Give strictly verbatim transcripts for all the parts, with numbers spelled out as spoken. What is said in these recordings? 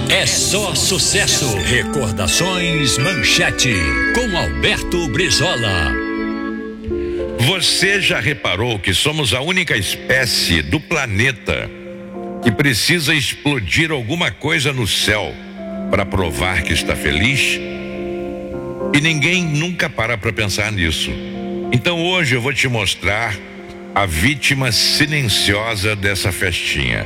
É só sucesso. Recordações Manchete com Alberto Brizola. Você já reparou que somos a única espécie do planeta que precisa explodir alguma coisa no céu para provar que está feliz? E ninguém nunca para para pensar nisso. Então hoje eu vou te mostrar a vítima silenciosa dessa festinha.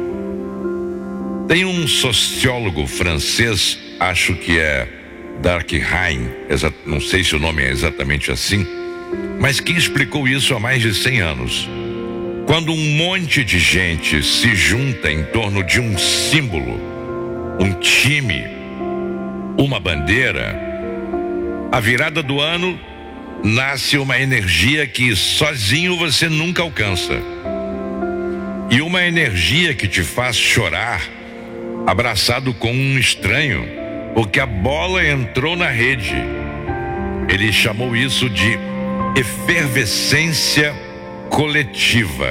Tem um sociólogo francês, acho que é Durkheim, não sei se o nome é exatamente assim, mas que explicou isso há mais de cem anos. Quando um monte de gente se junta em torno de um símbolo, um time, uma bandeira, a virada do ano nasce uma energia que sozinho você nunca alcança. E uma energia que te faz chorar abraçado com um estranho, porque a bola entrou na rede. Ele chamou isso de efervescência coletiva.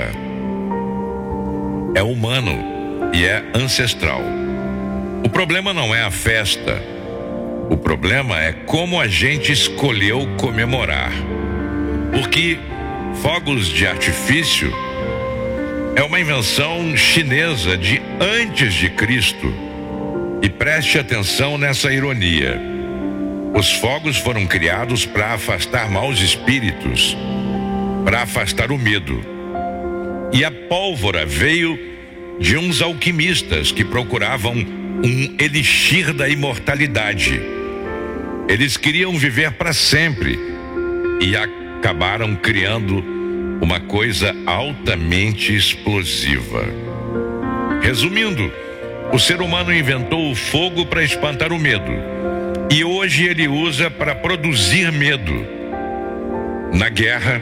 É humano e é ancestral. O problema não é a festa. O problema é como a gente escolheu comemorar. Porque fogos de artifício é uma invenção chinesa de antes de Cristo. E preste atenção nessa ironia. Os fogos foram criados para afastar maus espíritos, para afastar o medo. E a pólvora veio de uns alquimistas que procuravam um elixir da imortalidade. Eles queriam viver para sempre e acabaram criando uma coisa altamente explosiva. Resumindo, o ser humano inventou o fogo para espantar o medo e hoje ele usa para produzir medo na guerra,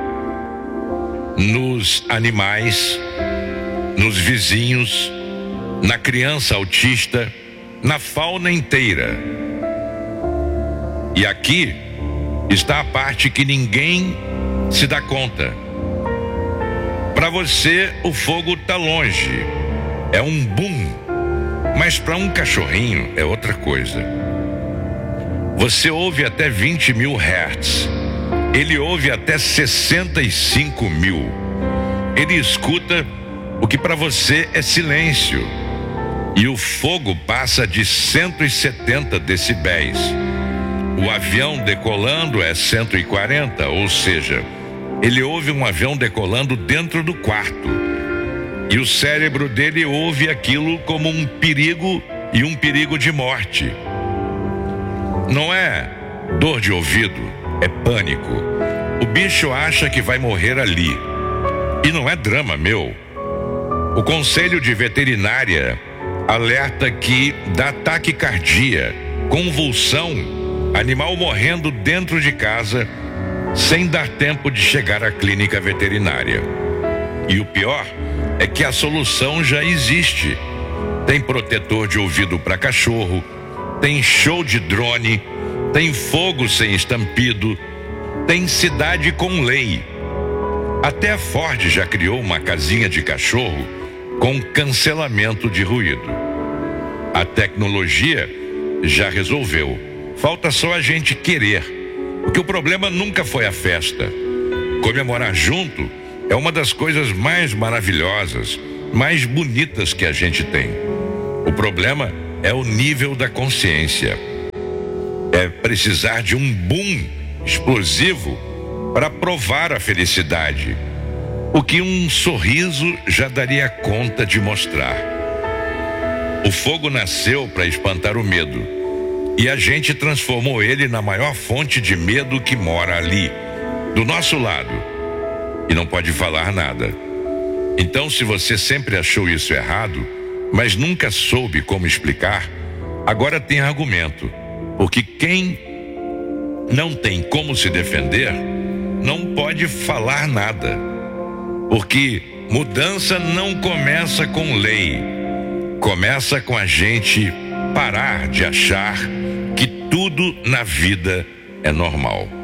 nos animais, nos vizinhos, na criança autista, na fauna inteira. E aqui está a parte que ninguém se dá conta. Para você, o fogo está longe, é um boom, mas para um cachorrinho é outra coisa. Você ouve até vinte mil hertz, ele ouve até sessenta e cinco mil. Ele escuta o que para você é silêncio. E o fogo passa de cento e setenta decibéis. O avião decolando é cento e quarenta, ou seja, ele ouve um avião decolando dentro do quarto. E o cérebro dele ouve aquilo como um perigo e um perigo de morte. Não é dor de ouvido, é pânico. O bicho acha que vai morrer ali. E não é drama meu. O Conselho de Veterinária alerta que dá taquicardia, convulsão, animal morrendo dentro de casa, sem dar tempo de chegar à clínica veterinária. E o pior é que a solução já existe. Tem protetor de ouvido para cachorro, tem show de drone, tem fogo sem estampido, tem cidade com lei. Até a Ford já criou uma casinha de cachorro com cancelamento de ruído. A tecnologia já resolveu. Falta só a gente querer. Porque o problema nunca foi a festa. Comemorar junto é uma das coisas mais maravilhosas, mais bonitas que a gente tem. O problema é o nível da consciência. É precisar de um boom explosivo para provar a felicidade. O que um sorriso já daria conta de mostrar. O fogo nasceu para espantar o medo. E a gente transformou ele na maior fonte de medo que mora ali, do nosso lado. E não pode falar nada. Então, se você sempre achou isso errado, mas nunca soube como explicar, agora tem argumento. Porque quem não tem como se defender, não pode falar nada. Porque mudança não começa com lei. Começa com a gente parar de achar que tudo na vida é normal.